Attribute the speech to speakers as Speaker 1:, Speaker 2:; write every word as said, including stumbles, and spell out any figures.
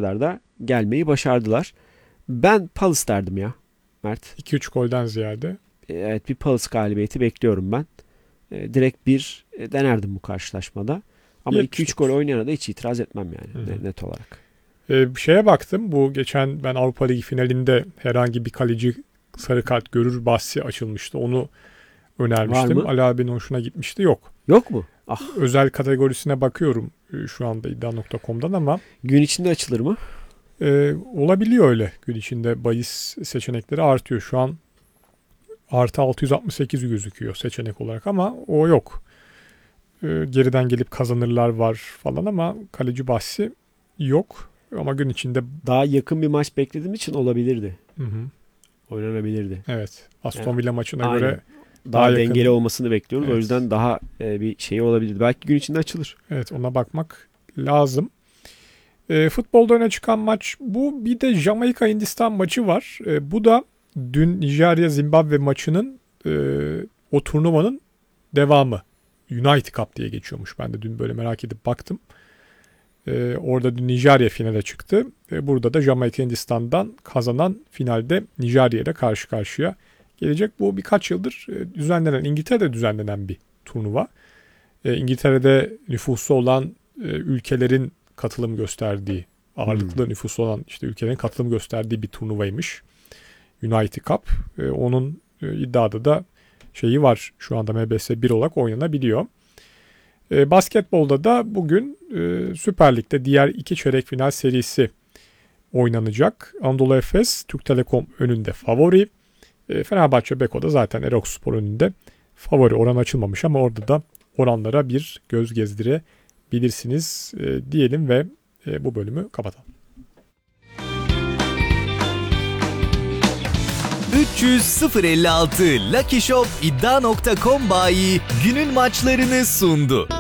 Speaker 1: kadar da gelmeyi başardılar. Ben Palace derdim ya Mert.
Speaker 2: iki üç golden ziyade.
Speaker 1: Evet, bir Palace galibiyeti bekliyorum ben. E, direkt bir e, denerdim bu karşılaşmada. Ama iki üç gol oynayana da hiç itiraz etmem yani Hı-hı. net olarak.
Speaker 2: Ee, bir şeye baktım. Bu geçen ben Avrupa Ligi finalinde herhangi bir kaleci sarı kart görür bahsi açılmıştı. Onu önermiştim. Ali abinin hoşuna gitmişti. Yok.
Speaker 1: Yok mu? Ah.
Speaker 2: Özel kategorisine bakıyorum şu anda iddia nokta com'dan ama.
Speaker 1: Gün içinde açılır mı?
Speaker 2: E, olabiliyor öyle. Gün içinde bahis seçenekleri artıyor. Şu an artı altı yüz altmış sekiz gözüküyor seçenek olarak ama o yok. E, geriden gelip kazanırlar var falan ama kaleci bahsi yok. Ama gün içinde
Speaker 1: daha yakın bir maç beklediğim için olabilirdi.
Speaker 2: Hı hı.
Speaker 1: Oynanabilirdi.
Speaker 2: Evet. Aston Villa yani, maçına
Speaker 1: aynen.
Speaker 2: göre
Speaker 1: daha, daha dengeli yakın olmasını bekliyoruz.
Speaker 2: Evet.
Speaker 1: O yüzden daha e, bir şey olabilirdi. Belki gün içinde açılır.
Speaker 2: Evet, ona bakmak lazım. E, futbolda öne çıkan maç bu. Bir de Jamaika Hindistan maçı var. E, bu da dün Nijerya Zimbabwe maçının e, o turnuvanın devamı. United Cup diye geçiyormuş. Ben de dün böyle merak edip baktım. Ee, orada dün Nijerya finale çıktı. Ee, burada da Jamaika Hindistan'dan kazanan finalde Nijerya ile karşı karşıya gelecek. Bu birkaç yıldır e, düzenlenen, İngiltere'de düzenlenen bir turnuva. Ee, İngiltere'de nüfusu olan e, ülkelerin katılım gösterdiği, ağırlıklı hmm. nüfusu olan işte ülkelerin katılım gösterdiği bir turnuvaymış. United Cup. Ee, onun e, iddiada da şeyi var. Şu anda M B S bir olarak oynanabiliyor. E, basketbolda da bugün e, Süper Lig'de diğer iki çeyrek final serisi oynanacak. Anadolu Efes, Türk Telekom önünde favori. E, Fenerbahçe Beko'da zaten Erokspor önünde favori. Oran açılmamış ama orada da oranlara bir göz gezdirebilirsiniz e, diyelim ve e, bu bölümü kapatalım.
Speaker 3: üç yüz sıfır elli altı Lucky Shop iddia nokta com bayi günün maçlarını sundu.